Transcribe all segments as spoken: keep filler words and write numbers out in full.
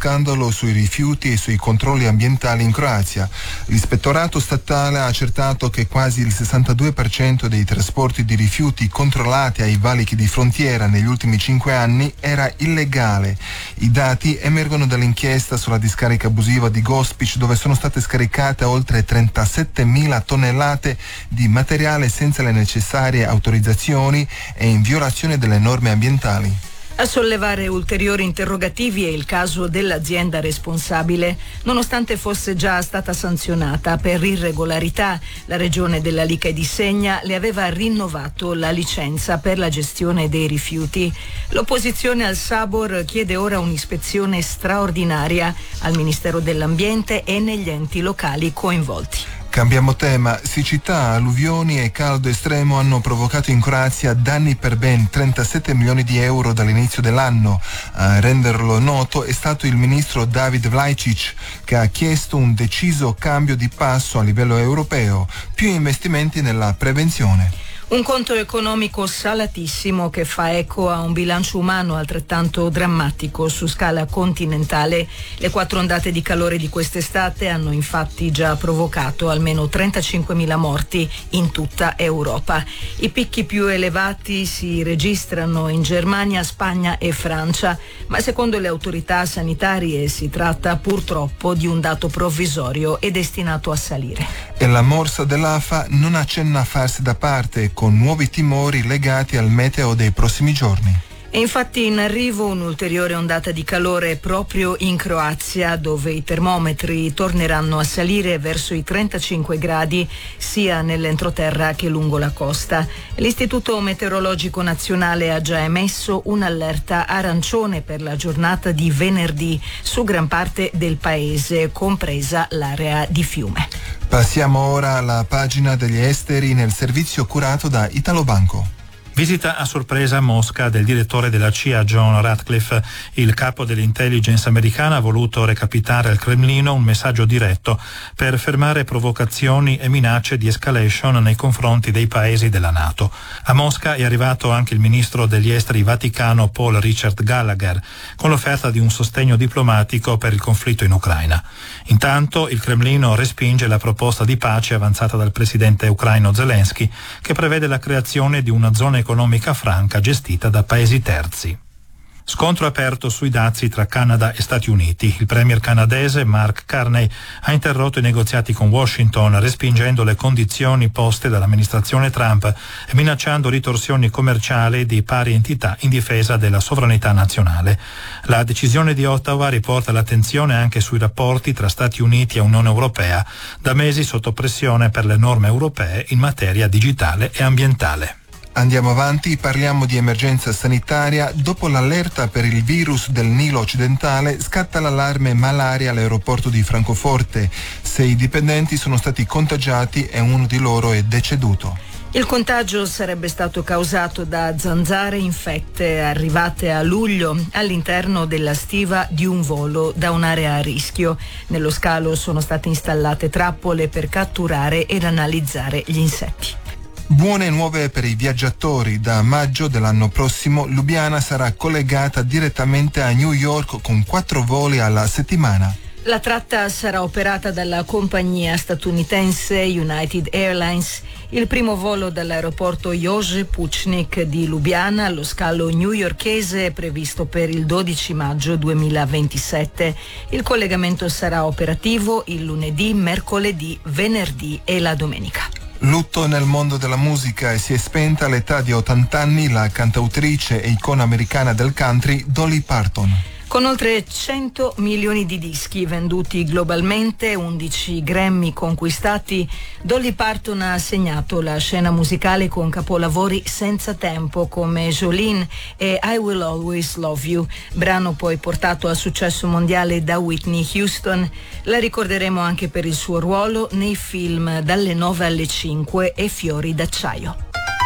scandalo sui rifiuti e sui controlli ambientali in Croazia. L'ispettorato statale ha accertato che quasi il sessantadue per cento dei trasporti di rifiuti controllati ai valichi di frontiera negli ultimi cinque anni era illegale. I dati emergono dall'inchiesta sulla discarica abusiva di Gospić, dove sono state scaricate oltre trentasettemila tonnellate di materiale senza le necessarie autorizzazioni e in violazione delle norme ambientali. A sollevare ulteriori interrogativi è il caso dell'azienda responsabile. Nonostante fosse già stata sanzionata per irregolarità, la regione della Lica e di Segna le aveva rinnovato la licenza per la gestione dei rifiuti. L'opposizione al Sabor chiede ora un'ispezione straordinaria al Ministero dell'Ambiente e negli enti locali coinvolti. Cambiamo tema. Siccità, alluvioni e caldo estremo hanno provocato in Croazia danni per ben trentasette milioni di euro dall'inizio dell'anno. A renderlo noto è stato il ministro David Vlaičić, che ha chiesto un deciso cambio di passo a livello europeo, più investimenti nella prevenzione. Un conto economico salatissimo che fa eco a un bilancio umano altrettanto drammatico su scala continentale. Le quattro ondate di calore di quest'estate hanno infatti già provocato almeno trentacinquemila morti in tutta Europa. I picchi più elevati si registrano in Germania, Spagna e Francia, ma secondo le autorità sanitarie si tratta purtroppo di un dato provvisorio e destinato a salire. E la morsa dell'A F A non accenna a farsi da parte, con nuovi timori legati al meteo dei prossimi giorni. È infatti in arrivo un'ulteriore ondata di calore proprio in Croazia, dove i termometri torneranno a salire verso i trentacinque gradi sia nell'entroterra che lungo la costa. L'Istituto Meteorologico Nazionale ha già emesso un'allerta arancione per la giornata di venerdì su gran parte del paese, compresa l'area di Fiume. Passiamo ora alla pagina degli esteri nel servizio curato da Italobanco. Visita a sorpresa a Mosca del direttore della C I A John Ratcliffe. Il capo dell'intelligence americana ha voluto recapitare al Cremlino un messaggio diretto per fermare provocazioni e minacce di escalation nei confronti dei paesi della NATO. A Mosca è arrivato anche il ministro degli esteri vaticano Paul Richard Gallagher con l'offerta di un sostegno diplomatico per il conflitto in Ucraina. Intanto il Cremlino respinge la proposta di pace avanzata dal presidente ucraino Zelensky, che prevede la creazione di una zona economica franca gestita da paesi terzi. Scontro aperto sui dazi tra Canada e Stati Uniti. Il premier canadese Mark Carney ha interrotto i negoziati con Washington, respingendo le condizioni poste dall'amministrazione Trump e minacciando ritorsioni commerciali di pari entità in difesa della sovranità nazionale. La decisione di Ottawa riporta l'attenzione anche sui rapporti tra Stati Uniti e Unione Europea, da mesi sotto pressione per le norme europee in materia digitale e ambientale. Andiamo avanti, parliamo di emergenza sanitaria. Dopo l'allerta per il virus del Nilo occidentale, scatta l'allarme malaria all'aeroporto di Francoforte. Sei dipendenti sono stati contagiati e uno di loro è deceduto. Il contagio sarebbe stato causato da zanzare infette arrivate a luglio all'interno della stiva di un volo da un'area a rischio. Nello scalo sono state installate trappole per catturare ed analizzare gli insetti. Buone nuove per i viaggiatori. Da maggio dell'anno prossimo Lubiana sarà collegata direttamente a New York con quattro voli alla settimana. La tratta sarà operata dalla compagnia statunitense United Airlines. Il primo volo dall'aeroporto Jože Pučnik di Lubiana allo scalo newyorkese è previsto per il dodici maggio duemilaventisette. Il collegamento sarà operativo il lunedì, mercoledì, venerdì e la domenica. Lutto nel mondo della musica e si è spenta all'età di ottanta anni la cantautrice e icona americana del country Dolly Parton. Con oltre cento milioni di dischi venduti globalmente, undici Grammy conquistati, Dolly Parton ha segnato la scena musicale con capolavori senza tempo come Jolene e I Will Always Love You, brano poi portato a successo mondiale da Whitney Houston. La ricorderemo anche per il suo ruolo nei film Dalle nove alle cinque e Fiori d'acciaio.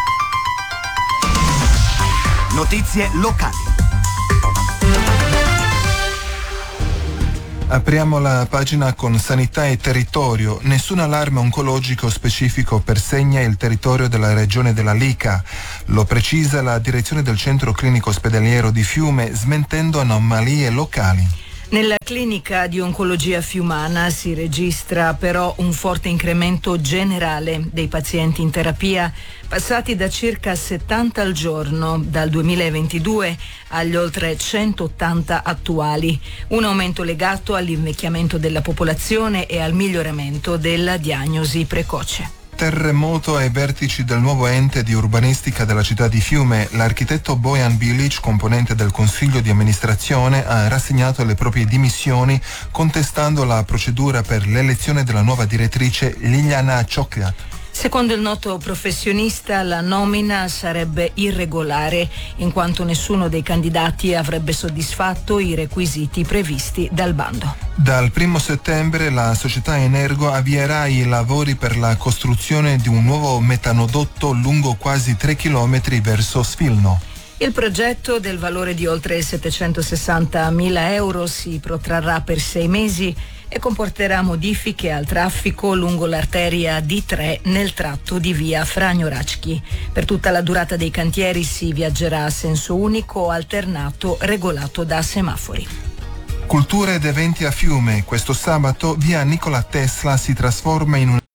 Notizie locali. Apriamo la pagina con sanità e territorio. Nessun allarme oncologico specifico persegna il territorio della regione della Lica. Lo precisa la direzione del centro clinico ospedaliero di Fiume, smentendo anomalie locali. Nella clinica di oncologia fiumana si registra però un forte incremento generale dei pazienti in terapia, passati da circa settanta al giorno dal duemilaventidue agli oltre centottanta attuali, un aumento legato all'invecchiamento della popolazione e al miglioramento della diagnosi precoce. Terremoto ai vertici del nuovo ente di urbanistica della città di Fiume. L'architetto Bojan Bilic, componente del consiglio di amministrazione, ha rassegnato le proprie dimissioni contestando la procedura per l'elezione della nuova direttrice Ljiljana Čokljak. Secondo il noto professionista, la nomina sarebbe irregolare in quanto nessuno dei candidati avrebbe soddisfatto i requisiti previsti dal bando. Dal primo settembre la società Energo avvierà i lavori per la costruzione di un nuovo metanodotto lungo quasi tre chilometri verso Svilno. Il progetto, del valore di oltre settecentosessantamila euro, si protrarrà per sei mesi e comporterà modifiche al traffico lungo l'arteria D tre nel tratto di via Franjo Rački. Per tutta la durata dei cantieri si viaggerà a senso unico alternato regolato da semafori. Cultura ed eventi a Fiume. Questo sabato via Nikola Tesla si trasforma in un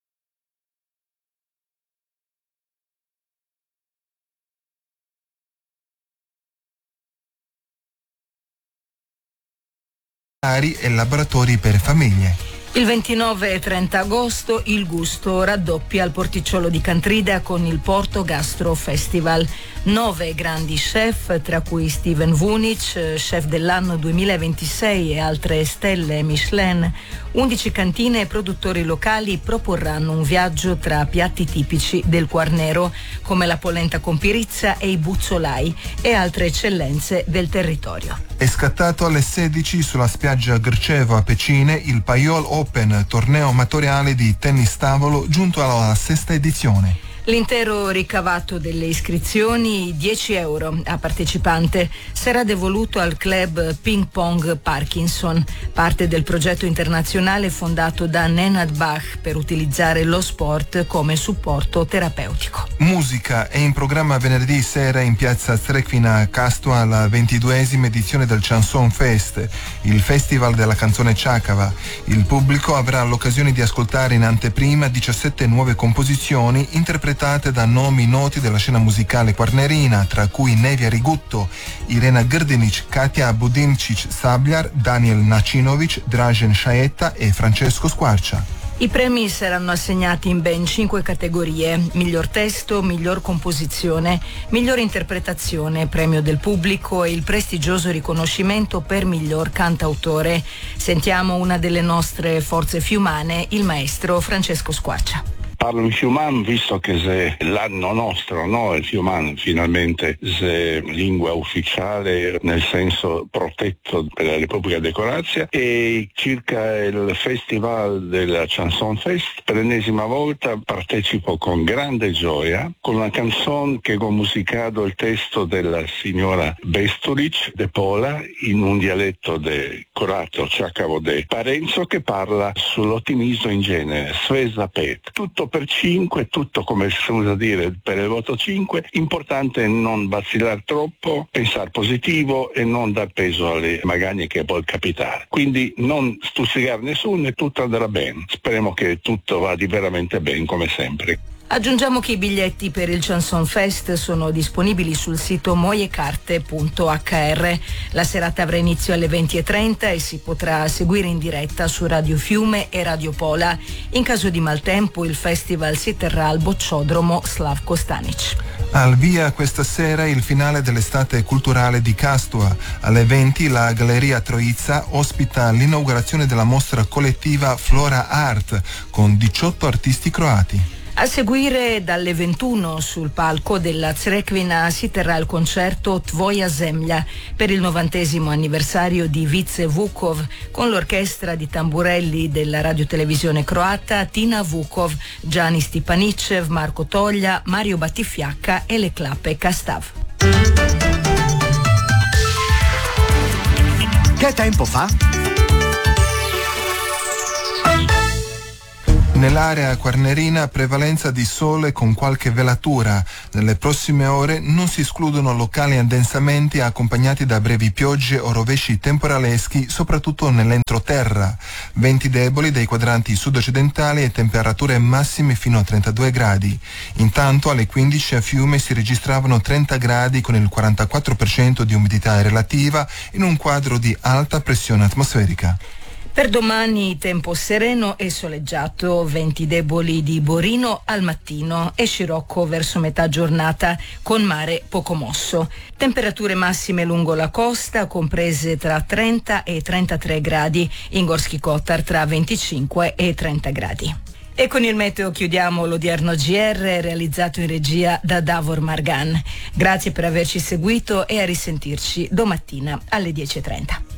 e laboratori per famiglie. Il ventinove e trenta agosto il gusto raddoppia al Porticciolo di Cantrida con il Porto Gastro Festival. Nove grandi chef, tra cui Steven Vunic, chef dell'anno duemilaventisei e altre stelle Michelin, undici cantine e produttori locali proporranno un viaggio tra piatti tipici del Quarnero, come la polenta con pirizza e i buzzolai, e altre eccellenze del territorio. È scattato alle sedici sulla spiaggia Grcevo a Pecine il Paiol Open, torneo amatoriale di tennis tavolo giunto alla sesta edizione. L'intero ricavato delle iscrizioni, dieci euro a partecipante, sarà devoluto al club Ping Pong Parkinson, parte del progetto internazionale fondato da Nenad Bach per utilizzare lo sport come supporto terapeutico. Musica è in programma venerdì sera in piazza Zrekvina a Castua la ventiduesima edizione del Chanson Fest, il festival della canzone ciacava. Il pubblico avrà l'occasione di ascoltare in anteprima diciassette nuove composizioni interpretate da nomi noti della scena musicale quarnerina, tra cui Nevia Rigutto, Irena Grdinic, Katia Budimčić Sabljar, Daniel Nacinovic, Dražen Šajeta e Francesco Squarcia. I premi saranno assegnati in ben cinque categorie: miglior testo, miglior composizione, miglior interpretazione, premio del pubblico e il prestigioso riconoscimento per miglior cantautore. Sentiamo una delle nostre forze fiumane, il maestro Francesco Squarcia. Parlo in fiumano visto che è l'anno nostro, no? Il fiumano finalmente è lingua ufficiale nel senso protetto per la Repubblica di Croazia, e circa il festival della Chanson Fest per l'ennesima volta partecipo con grande gioia con una canzone che ho musicato il testo della signora Besturic de Pola in un dialetto de croato ciacavo de Parenzo, che parla sull'ottimismo in genere, Svezda pet, tutto per cinque, tutto come si usa dire per il voto cinque. Importante non vacillare troppo, pensare positivo e non dar peso alle magagne che può capitare. Quindi non stuzzicare nessuno e tutto andrà bene. Speriamo che tutto vada veramente bene come sempre. Aggiungiamo che i biglietti per il Chanson Fest sono disponibili sul sito moiecarte punto acca erre. La serata avrà inizio alle venti e trenta e si potrà seguire in diretta su Radio Fiume e Radio Pola. In caso di maltempo il festival si terrà al bocciodromo Slavko Stanic. Al via questa sera il finale dell'estate culturale di Castua. Alle venti la Galleria Troizza ospita l'inaugurazione della mostra collettiva Flora Art con diciotto artisti croati. A seguire dalle ventuno sul palco della Zrekvina si terrà il concerto Tvoja Zemlja per il novantesimo anniversario di Vice Vukov con l'orchestra di tamburelli della radiotelevisione croata Tina Vukov, Gianni Stipanicev, Marco Toglia, Mario Battifiacca e le Clappe Castav. Che tempo fa? Nell'area quarnerina prevalenza di sole con qualche velatura. Nelle prossime ore non si escludono locali addensamenti accompagnati da brevi piogge o rovesci temporaleschi, soprattutto nell'entroterra. Venti deboli dai quadranti sud-occidentali e temperature massime fino a trentadue gradi. Intanto alle quindici a Fiume si registravano trenta gradi con il quarantaquattro per cento di umidità relativa in un quadro di alta pressione atmosferica. Per domani tempo sereno e soleggiato, venti deboli di Borino al mattino e scirocco verso metà giornata con mare poco mosso. Temperature massime lungo la costa comprese tra trenta e trentatré gradi, in Gorski Kotar tra venticinque e trenta gradi. E con il meteo chiudiamo l'odierno G R realizzato in regia da Davor Margan. Grazie per averci seguito e a risentirci domattina alle dieci e trenta.